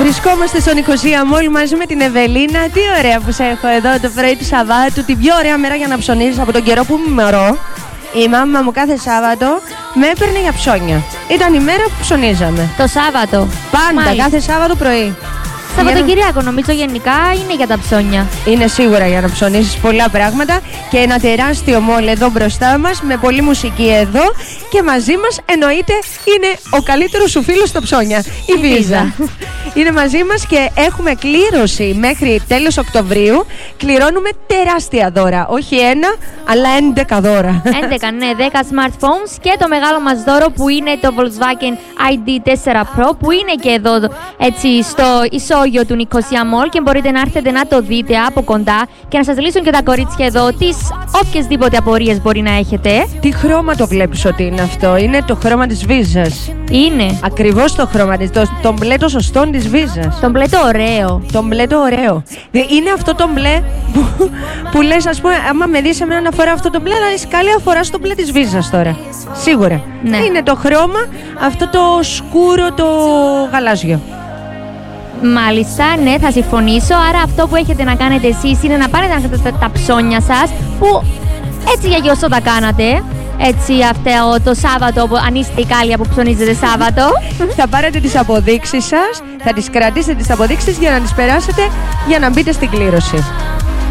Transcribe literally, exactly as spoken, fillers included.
Βρισκόμαστε στο Νικοσία Μόλ μαζί με την Ευελίνα. Τι ωραία που σε έχω εδώ το πρωί του Σαββάτου. Την πιο ωραία μέρα για να ψωνίζεις από τον καιρό που είμαι μωρό. Η μάμα μου κάθε Σάββατο με έπαιρνε για ψώνια. Ήταν η μέρα που ψωνίζαμε. Το Σάββατο. Πάντα, Μάλιστα. κάθε Σάββατο πρωί. Σαββατοκυριακό νομίζω γενικά είναι για τα ψώνια. Είναι σίγουρα για να ψωνίσεις πολλά πράγματα και ένα τεράστιο μόλ εδώ μπροστά μας με πολλή μουσική εδώ και μαζί μας εννοείται είναι ο καλύτερος σου φίλος στα ψώνια, η Βίζα. Είναι μαζί μας και έχουμε κλήρωση μέχρι τέλος Οκτωβρίου. Κληρώνουμε τεράστια δώρα, όχι ένα αλλά έντεκα δώρα. έντεκα, ναι, δέκα smartphones και το μεγάλο μας δώρο που είναι το Volkswagen άι ντι τέσσερα Pro που είναι και εδώ έτσι στο ισόγειο του Νικοσία Μόλ και μπορείτε να έρθετε να το δείτε από κοντά και να σας λύσουν και τα κορίτσια εδώ τις οποιασδήποτε απορίες μπορεί να έχετε. Τι χρώμα το βλέπεις ότι είναι αυτό? Είναι το χρώμα της Βίζας. Είναι. Ακριβώς το χρώμα της, το, το μπλε το σωστό της Βίζας. Το μπλε το ωραίο. Το μπλε το ωραίο. Είναι αυτό το μπλε που, που λες, ας πούμε, άμα με δεις εμένα να φοράω αυτό το μπλε, αλλά είσαι καλή αφορά στο μπλε της Βίζας τώρα. Σίγουρα. Ναι. Είναι το χρώμα, αυτό το σκούρο, το γαλάζιο. Μάλιστα, ναι, θα συμφωνήσω. Άρα αυτό που έχετε να κάνετε εσείς είναι να πάρετε αυτά τα, τα ψώνια σας που έτσι για γιοσό τα κάνατε. Έτσι αυτό το Σάββατο, αν είστε η κάλια που ψωνίζετε Σάββατο. Θα πάρετε τις αποδείξεις σας, θα τις κρατήσετε τις αποδείξεις για να τις περάσετε για να μπείτε στην κλήρωση.